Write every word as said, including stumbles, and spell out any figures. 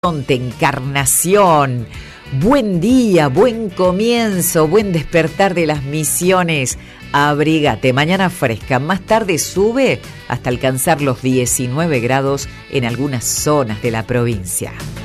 Encarnación. Buen día, buen comienzo, buen despertar de las Misiones. Abrígate, mañana fresca, más tarde sube hasta alcanzar los diecinueve grados en algunas zonas de la provincia.